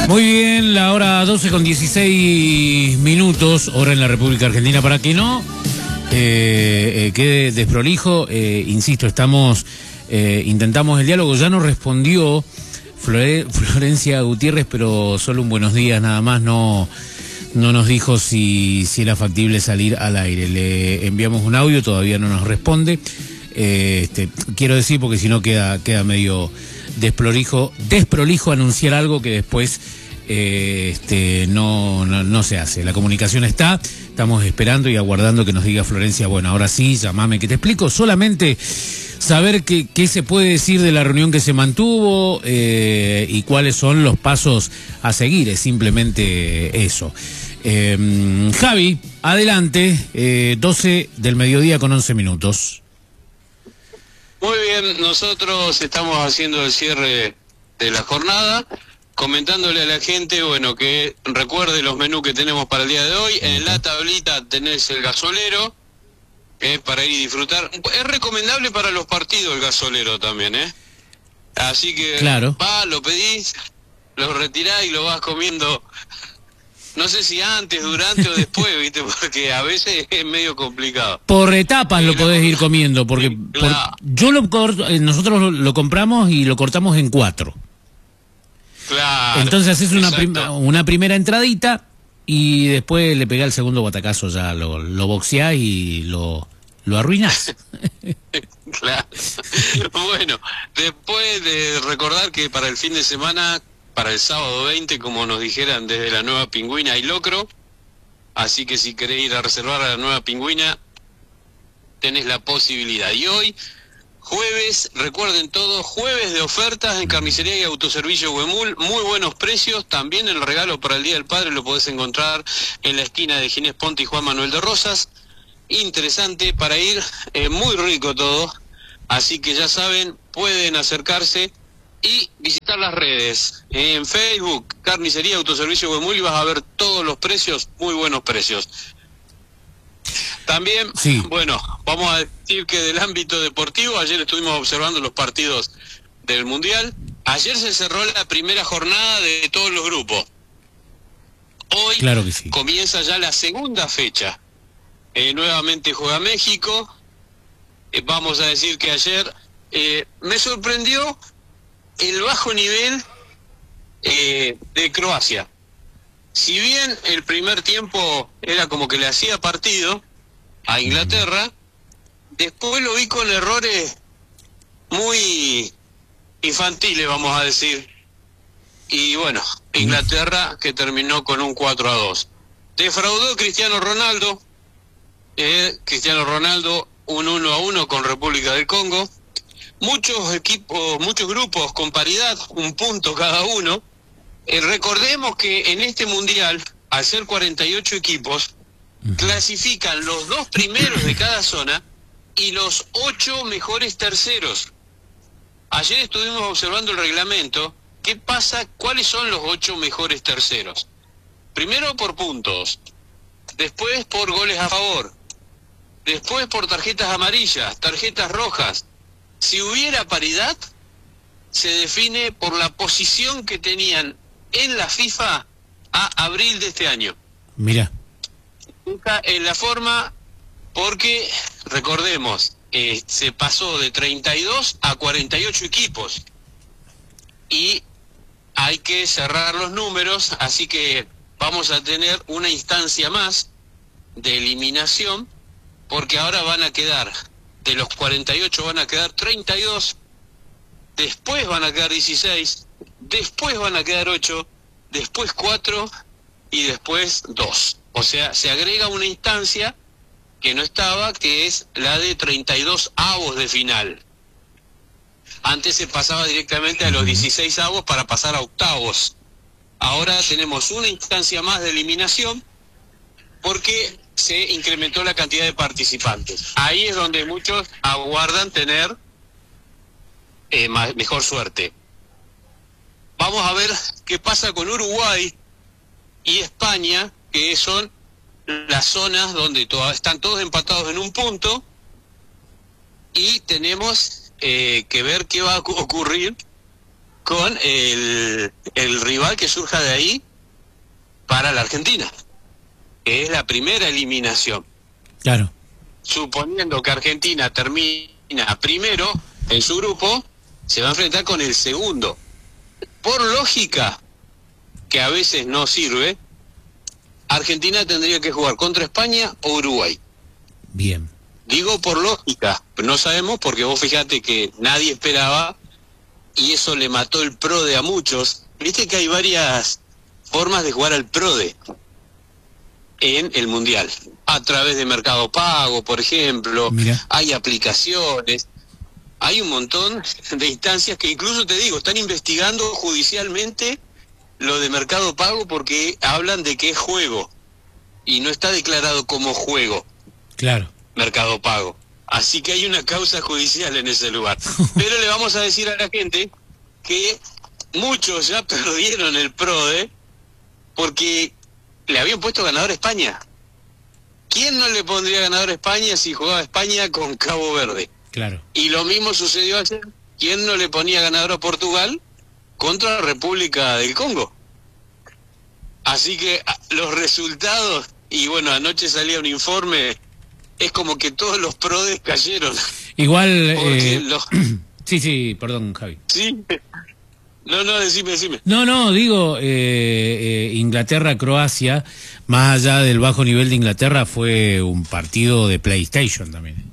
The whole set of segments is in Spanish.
Muy bien, la hora 12:16, hora en la República Argentina. Para que no quede desprolijo, insisto, intentamos el diálogo, ya nos respondió Florencia Gutiérrez, pero solo un buenos días nada más, no nos dijo si era factible salir al aire. Le enviamos un audio, todavía no nos responde. Quiero decir, porque si no queda medio desprolijo anunciar algo que después no se hace. La comunicación estamos esperando y aguardando que nos diga Florencia, bueno, ahora sí, llamame que te explico. Solamente saber qué se puede decir de la reunión que se mantuvo y cuáles son los pasos a seguir, es simplemente eso. Javi, adelante, 12 del mediodía con 11 minutos. Muy bien, nosotros estamos haciendo el cierre de la jornada, comentándole a la gente, bueno, que recuerde los menús que tenemos para el día de hoy. En la tablita tenés el gasolero, para ir y disfrutar. Es recomendable para los partidos el gasolero también, Así que claro, lo pedís, lo retirás y lo vas comiendo. No sé si antes, durante o después, ¿viste? Porque a veces es medio complicado. Por etapas lo podés ir comiendo, porque claro. Nosotros lo compramos y lo cortamos en 4. Claro. Entonces haces una primera entradita y después le pegás el segundo batacazo, ya lo boxeás y lo arruinás. Claro. Bueno, después de recordar que para el fin de semana, para el sábado 20, como nos dijeran desde la Nueva Pingüina, hay locro, así que si querés ir a reservar a la Nueva Pingüina, tenés la posibilidad. Y hoy, jueves, recuerden todos, jueves de ofertas en Carnicería y Autoservicio Huemul, muy buenos precios. También el regalo para el Día del Padre lo podés encontrar en la esquina de Ginés Ponte y Juan Manuel de Rosas. Interesante para ir, muy rico todo, así que ya saben, pueden acercarse y visitar las redes. En Facebook, Carnicería Autoservicio Huemul, y vas a ver todos los precios, muy buenos precios. También, sí. Bueno, vamos a decir que del ámbito deportivo, ayer estuvimos observando los partidos del Mundial. Ayer se cerró la primera jornada de todos los grupos. Hoy claro que sí, comienza ya la segunda fecha. Nuevamente juega México. Vamos a decir que ayer me sorprendió el bajo nivel de Croacia. Si bien el primer tiempo era como que le hacía partido a Inglaterra, después lo vi con errores muy infantiles, vamos a decir. Y bueno, Inglaterra que terminó con un 4-2. Defraudó Cristiano Ronaldo. Un 1-1 con República del Congo. Muchos grupos con paridad, un punto cada uno. Recordemos que en este mundial, al ser 48 equipos, clasifican los 2 primeros de cada zona y los 8 mejores terceros. Ayer estuvimos observando el reglamento. ¿Qué pasa? ¿Cuáles son los 8 mejores terceros? Primero por puntos, después por goles a favor, después por tarjetas amarillas, tarjetas rojas. Si hubiera paridad, se define por la posición que tenían en la FIFA a abril de este año. Mira. En la forma, porque, recordemos, se pasó de 32 a 48 equipos. Y hay que cerrar los números, así que vamos a tener una instancia más de eliminación, porque ahora van a quedar, de los 48 van a quedar 32, después van a quedar 16, después van a quedar 8, después 4 y después 2. O sea, se agrega una instancia que no estaba, que es la de 32 avos de final. Antes se pasaba directamente a los 16 avos para pasar a octavos. Ahora tenemos una instancia más de eliminación porque se incrementó la cantidad de participantes. Ahí es donde muchos aguardan tener mejor suerte. Vamos a ver qué pasa con Uruguay y España, que son las zonas donde están todos empatados en un punto, y tenemos que ver qué va a ocurrir con el rival que surja de ahí para la Argentina, que es la primera eliminación. Claro. Suponiendo que Argentina termina primero en su grupo, se va a enfrentar con el segundo. Por lógica, que a veces no sirve, Argentina tendría que jugar contra España o Uruguay. Bien. Digo por lógica, no sabemos porque vos fíjate que nadie esperaba y eso le mató el PRODE a muchos. Viste que hay varias formas de jugar al PRODE en el Mundial. A través de Mercado Pago, por ejemplo. Mira. Hay aplicaciones. Hay un montón de instancias que incluso, te digo, están investigando judicialmente lo de Mercado Pago porque hablan de que es juego y no está declarado como juego. Claro. Mercado Pago. Así que hay una causa judicial en ese lugar. Pero le vamos a decir a la gente que muchos ya perdieron el PRODE porque le habían puesto ganador a España. ¿Quién no le pondría ganador a España si jugaba España con Cabo Verde? Claro. Y lo mismo sucedió ayer. ¿Quién no le ponía ganador a Portugal contra la República del Congo? Así que los resultados, y bueno, anoche salía un informe, es como que todos los PRODES cayeron. Igual... los... Sí, perdón, Javi. Sí. No, decime. No, digo, Inglaterra-Croacia, más allá del bajo nivel de Inglaterra, fue un partido de PlayStation también.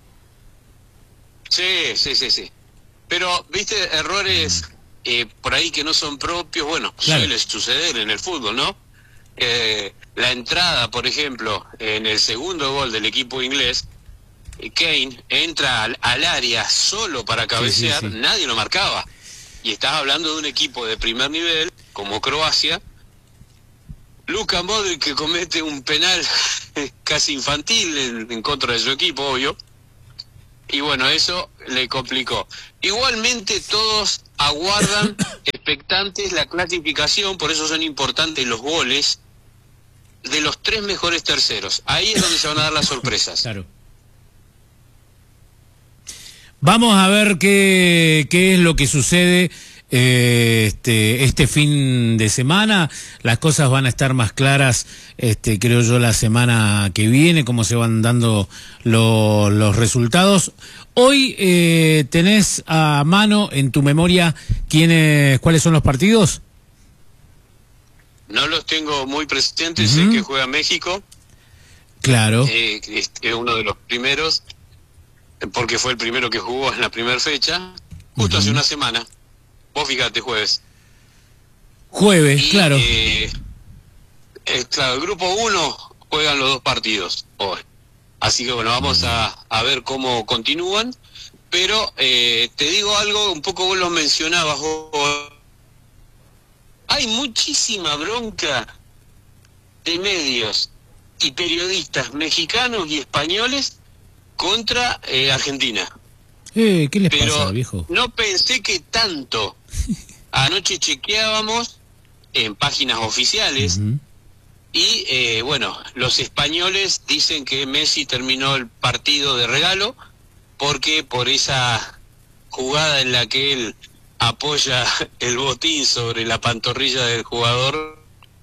Sí. Pero, viste, errores por ahí que no son propios, bueno, claro, suele suceder en el fútbol, ¿no? La entrada, por ejemplo, en el segundo gol del equipo inglés, Kane entra al área solo para cabecear, sí. Nadie lo marcaba. Y estás hablando de un equipo de primer nivel, como Croacia. Luka Modric, que comete un penal casi infantil en contra de su equipo, obvio. Y bueno, eso le complicó. Igualmente todos aguardan expectantes la clasificación, por eso son importantes los goles de los 3 mejores terceros. Ahí es donde se van a dar las sorpresas. Claro. Vamos a ver qué es lo que sucede este fin de semana. Las cosas van a estar más claras, creo yo, la semana que viene, cómo se van dando los resultados. Hoy tenés a mano en tu memoria cuáles son los partidos. No los tengo muy presentes, sé que juega México. Claro. Es uno de los primeros, porque fue el primero que jugó en la primera fecha, justo hace una semana. Vos fíjate, jueves. Jueves, claro. Claro, el grupo 1 juegan los 2 partidos hoy. Así que bueno, vamos a ver cómo continúan. Pero te digo algo, un poco vos lo mencionabas hoy. Hay muchísima bronca de medios y periodistas mexicanos y españoles contra Argentina. ¿Qué les pasa, viejo? No pensé que tanto. Anoche chequeábamos en páginas oficiales y bueno, los españoles dicen que Messi terminó el partido de regalo porque por esa jugada en la que él apoya el botín sobre la pantorrilla del jugador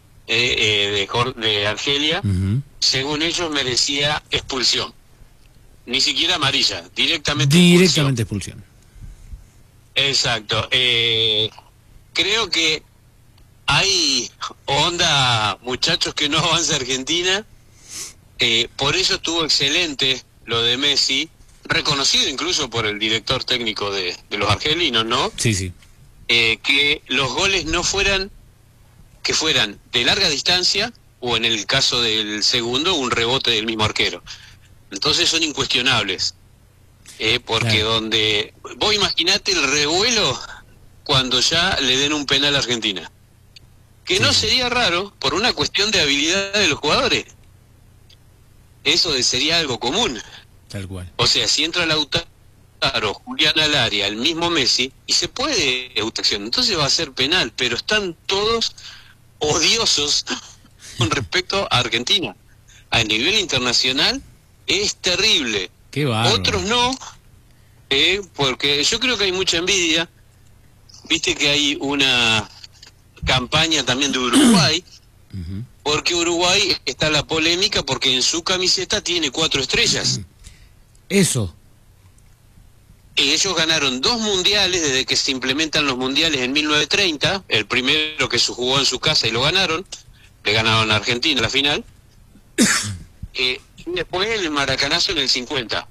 de Argelia, según ellos merecía expulsión. Ni siquiera amarilla, directamente expulsión. Exacto. Creo que hay onda, muchachos, que no avanza Argentina. Por eso estuvo excelente lo de Messi, reconocido incluso por el director técnico de los argelinos, ¿no? Sí. Que los goles no fueran, que fueran de larga distancia o en el caso del segundo, un rebote del mismo arquero. Entonces son incuestionables, porque claro, donde... Vos imaginate el revuelo cuando ya le den un penal a Argentina. Que no sería raro por una cuestión de habilidad de los jugadores. Eso sería algo común. Tal cual. O sea, si entra Lautaro, Julián al área, el mismo Messi, y se puede acción, entonces va a ser penal, pero están todos odiosos con respecto a Argentina. A nivel internacional es terrible. Qué bárbaro. Otros no, porque yo creo que hay mucha envidia viste que hay una campaña también de Uruguay, porque Uruguay está la polémica porque en su camiseta tiene 4 estrellas. Eso. Ellos ganaron 2 mundiales desde que se implementan los mundiales en 1930, el primero que se jugó en su casa y lo ganaron, le ganaron a Argentina en la final, y después el Maracanazo en el 50.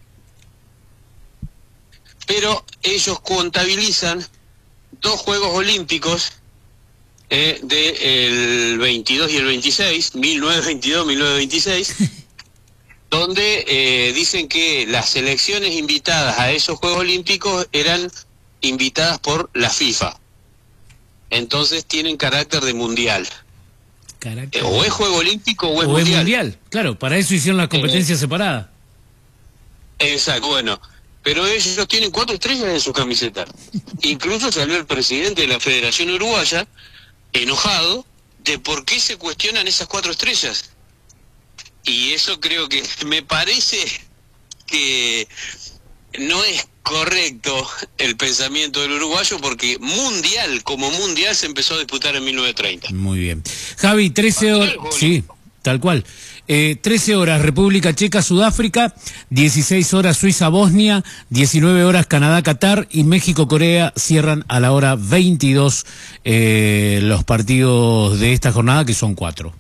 Pero ellos contabilizan 2 Juegos Olímpicos del 22 y el 26, 1922-1926, donde dicen que las selecciones invitadas a esos Juegos Olímpicos eran invitadas por la FIFA. Entonces tienen carácter de mundial. O es Juego Olímpico o es mundial. Claro, para eso hicieron las competencias separadas. Exacto, bueno. Pero ellos tienen 4 estrellas en su camiseta. Incluso salió el presidente de la Federación Uruguaya enojado de por qué se cuestionan esas 4 estrellas. Y eso creo que me parece que no es correcto el pensamiento del uruguayo, porque mundial como mundial se empezó a disputar en 1930. Muy bien. Javi, 13 horas... Sí, tal cual. 13 horas República Checa, Sudáfrica, 16 horas Suiza, Bosnia, 19 horas Canadá, Qatar y México, Corea cierran a la hora 22 los partidos de esta jornada, que son 4.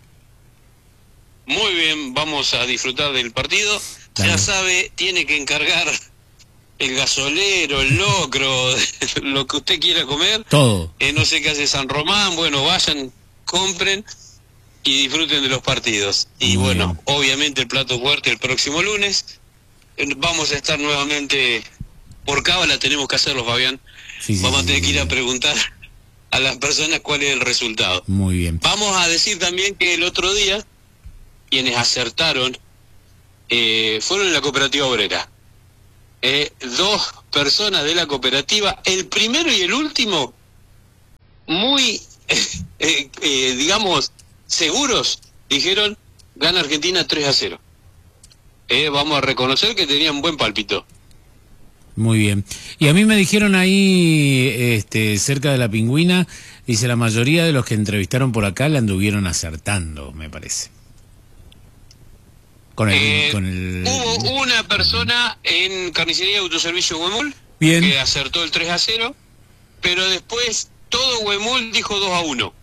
Muy bien, vamos a disfrutar del partido. Dale. Ya sabe, tiene que encargar el gasolero, el locro, lo que usted quiera comer. Todo. No sé qué hace San Román, bueno, vayan, compren y disfruten de los partidos. Y muy bueno, bien. Obviamente el plato fuerte el próximo lunes. Vamos a estar nuevamente por cábala, tenemos que hacerlo, Fabián. Sí, vamos a tener que ir a preguntar a las personas cuál es el resultado. Muy bien. Vamos a decir también que el otro día quienes acertaron fueron en la cooperativa obrera. 2 personas de la cooperativa, el primero y el último, muy, digamos, seguros, dijeron, gana Argentina 3-0. Vamos a reconocer que tenían buen pálpito. Muy bien. Y a mí me dijeron ahí, cerca de la Pingüina, dice, la mayoría de los que entrevistaron por acá la anduvieron acertando, me parece. Hubo una persona en Carnicería de Autoservicio Huemul que acertó el 3-0, pero después todo Huemul dijo 2-1.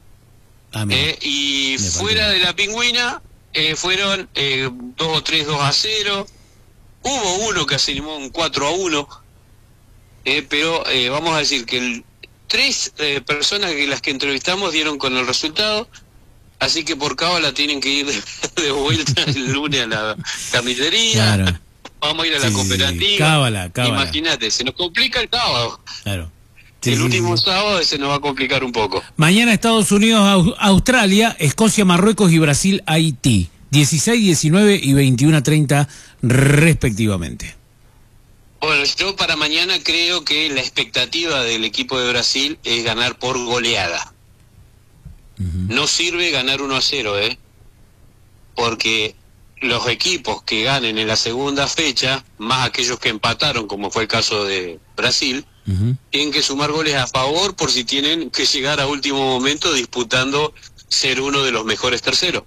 Y fuera de la Pingüina fueron 2 o 3 2-0. Hubo uno que se animó un 4-1, pero vamos a decir que 3 personas que las que entrevistamos dieron con el resultado. Así que por cábala tienen que ir de vuelta el lunes a la carnicería. Claro. Vamos a ir a la cooperativa. Sí. Cábala. Imagínate, se nos complica el sábado. Claro. El último sábado se nos va a complicar un poco. Mañana Estados Unidos, Australia, Escocia, Marruecos y Brasil, Haití. 16, 19 y 21:30 respectivamente. Bueno, yo para mañana creo que la expectativa del equipo de Brasil es ganar por goleada. No sirve ganar 1-0, porque los equipos que ganen en la segunda fecha, más aquellos que empataron, como fue el caso de Brasil, tienen que sumar goles a favor por si tienen que llegar a último momento disputando ser uno de los mejores terceros.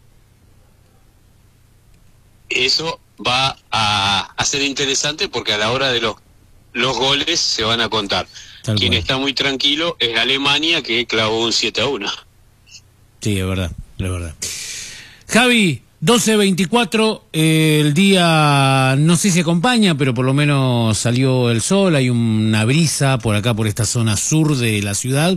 Eso va a ser interesante porque a la hora de los goles se van a contar. Quien está muy tranquilo es Alemania, que clavó un 7-1. Sí, es verdad. Javi, 12:24, el día no sé si acompaña, pero por lo menos salió el sol, hay una brisa por acá, por esta zona sur de la ciudad,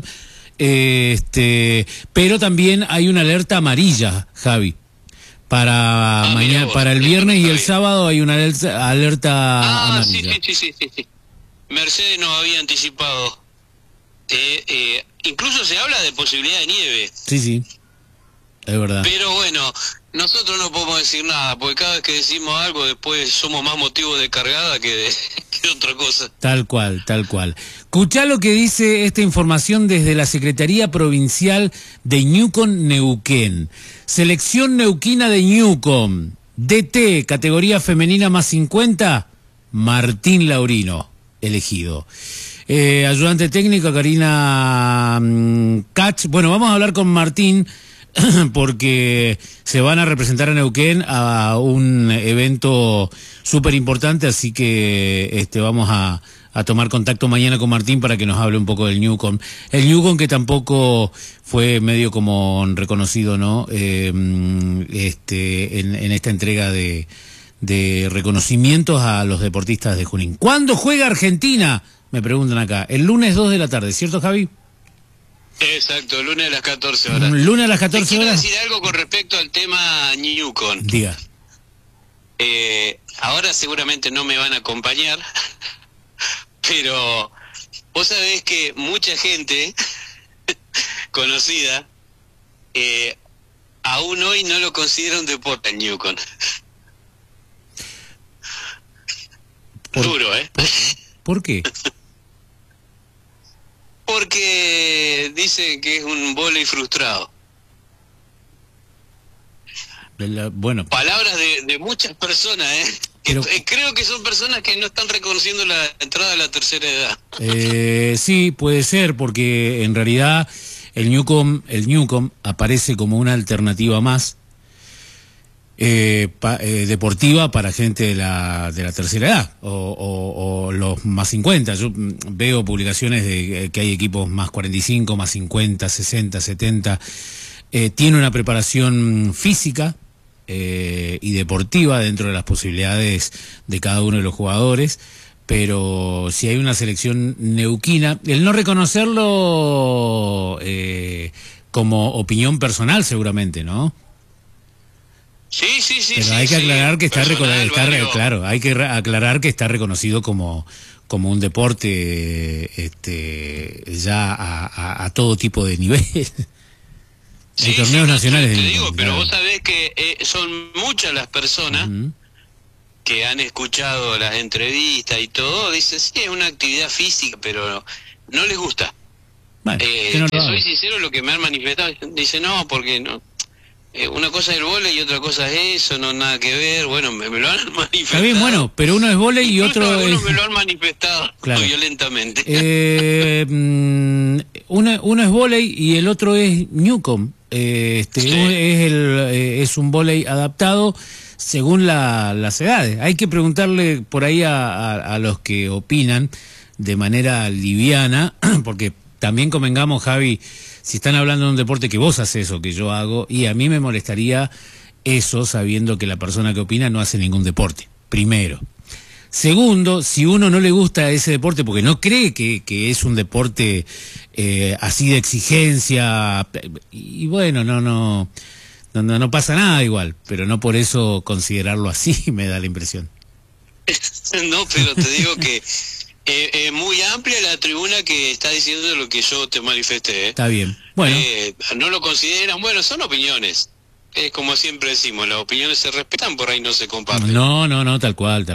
pero también hay una alerta amarilla, Javi, para mañana, para el viernes y el sábado hay una alerta amarilla. Sí. Mercedes nos había anticipado. Incluso se habla de posibilidad de nieve. Sí, es verdad. Pero bueno, nosotros no podemos decir nada, porque cada vez que decimos algo después somos más motivo de cargada que de otra cosa. Tal cual. Escuchá lo que dice esta información desde la Secretaría Provincial de Ñucón, Neuquén. Selección neuquina de Ñucón, DT, categoría femenina más 50, Martín Laurino, elegido. Ayudante técnica, Karina Kach. Bueno, vamos a hablar con Martín porque se van a representar a Neuquén a un evento súper importante, así que vamos a tomar contacto mañana con Martín para que nos hable un poco del Newcom. El Newcom que tampoco fue medio como reconocido, ¿no? En esta entrega de reconocimientos a los deportistas de Junín. ¿Cuándo juega Argentina? Me preguntan acá. El lunes 2 de la tarde, ¿cierto, Javi? Exacto, lunes a las 14 horas. Lunes a las 14 horas. Quiero decir algo con respecto al tema Newcom. Diga. Ahora seguramente no me van a acompañar, pero vos sabés que mucha gente conocida aún hoy no lo considera un deporte el Newcom. Duro, ¿eh? ¿Por qué? Porque dicen que es un vóley frustrado. Bueno. Palabras de muchas personas, Pero, creo que son personas que no están reconociendo la entrada de la tercera edad. Sí, puede ser, porque en realidad el Newcom aparece como una alternativa más deportiva para gente de la tercera edad o los más 50. Yo veo publicaciones de que hay equipos más 45, más 50, 60, 70. Tiene una preparación física y deportiva dentro de las posibilidades de cada uno de los jugadores, pero si hay una selección neuquina, el no reconocerlo como opinión personal seguramente, ¿no? Sí. Pero hay que aclarar que claro, hay que aclarar que está reconocido como un deporte ya a todo tipo de nivel. Hay torneos nacionales. Te digo, pero vos sabés que son muchas las personas que han escuchado las entrevistas y todo, dicen, sí, es una actividad física, pero no les gusta. Bueno, soy sincero, lo que me han manifestado, dicen, no, porque no. Una cosa es el vóley y otra cosa es eso, no nada que ver. Bueno, me lo han manifestado. Está bien, bueno, pero uno es vóley y otro es... me lo han manifestado violentamente. Uno es vóley y el otro es Newcom. Sí. Es un vóley adaptado según las edades. Hay que preguntarle por ahí a los que opinan de manera liviana, porque también convengamos, Javi, si están hablando de un deporte que vos haces o que yo hago, y a mí me molestaría eso sabiendo que la persona que opina no hace ningún deporte, primero. Segundo, si uno no le gusta ese deporte porque no cree que es un deporte así de exigencia, y bueno, no pasa nada igual, pero no por eso considerarlo así, me da la impresión. No, pero te digo que muy amplia la tribuna que está diciendo lo que yo te manifesté. Está bien. Bueno. No lo consideran, bueno, son opiniones. Como siempre decimos, las opiniones se respetan, por ahí no se comparten. No, tal cual.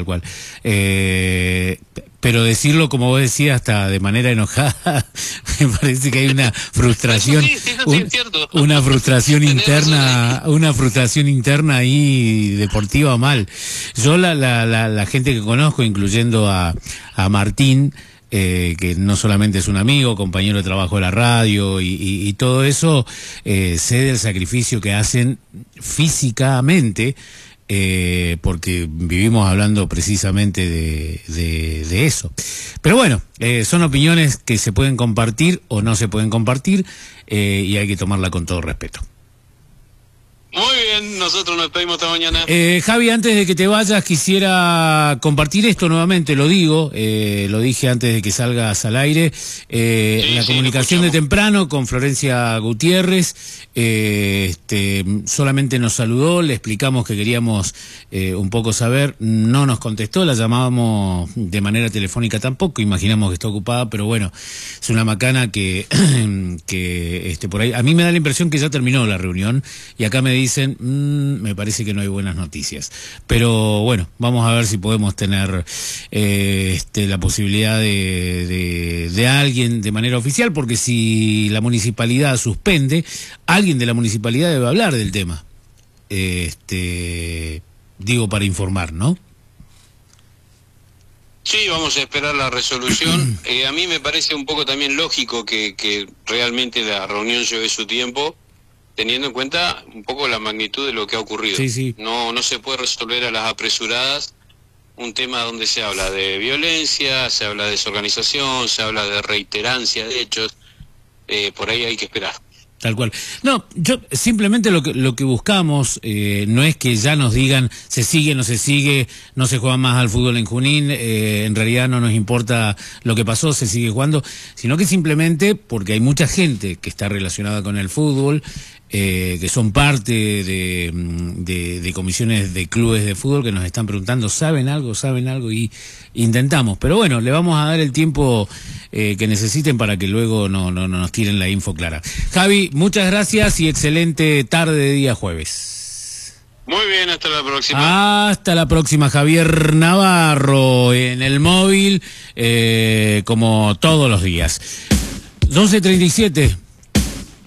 Pero decirlo, como vos decías, hasta de manera enojada, me parece que hay una frustración, eso sí es cierto. una frustración interna ahí deportiva mal. Yo la gente que conozco, incluyendo a Martín, que no solamente es un amigo, compañero de trabajo de la radio y todo eso, sé del sacrificio que hacen físicamente, porque vivimos hablando precisamente de eso. Pero bueno, son opiniones que se pueden compartir o no se pueden compartir, y hay que tomarla con todo respeto. Muy bien, nosotros nos despedimos esta mañana. Javi, antes de que te vayas, quisiera compartir esto nuevamente, lo digo, lo dije antes de que salgas al aire, la comunicación de temprano con Florencia Gutiérrez, solamente nos saludó, le explicamos que queríamos un poco saber, no nos contestó, la llamábamos de manera telefónica tampoco, imaginamos que está ocupada, pero bueno, es una macana que por ahí, a mí me da la impresión que ya terminó la reunión, y acá me dicen, me parece que no hay buenas noticias. Pero bueno, vamos a ver si podemos tener la posibilidad de alguien de manera oficial, porque si la municipalidad suspende, alguien de la municipalidad debe hablar del tema. Digo, para informar, ¿no? Sí, vamos a esperar la resolución. A mí me parece un poco también lógico que realmente la reunión lleve su tiempo, teniendo en cuenta un poco la magnitud de lo que ha ocurrido. Sí, sí. No se puede resolver a las apresuradas un tema donde se habla de violencia, se habla de desorganización, se habla de reiterancia de hechos. Por ahí hay que esperar. Tal cual. No, yo simplemente lo que buscamos no es que ya nos digan se sigue, no se sigue, no se juega más al fútbol en Junín, en realidad no nos importa lo que pasó, se sigue jugando, sino que simplemente porque hay mucha gente que está relacionada con el fútbol, que son parte de comisiones de clubes de fútbol que nos están preguntando, ¿saben algo? Y intentamos, pero bueno, le vamos a dar el tiempo que necesiten para que luego no nos tiren la info clara. Javi, muchas gracias y excelente tarde de día jueves. Muy bien, hasta la próxima. Hasta la próxima, Javier Navarro en el móvil, como todos los días. 12:37.